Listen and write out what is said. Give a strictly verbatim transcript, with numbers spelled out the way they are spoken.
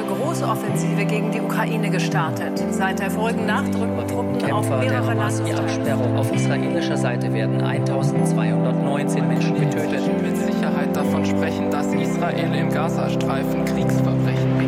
Großoffensive gegen die Ukraine gestartet. Seit der vorigen Nacht rücken Truppen auf mehrere Land- Die Absperrung auf israelischer Seite werden eintausendzweihundertneunzehn Menschen getötet. Mit Sicherheit davon sprechen, dass Israel im Gazastreifen Kriegsverbrechen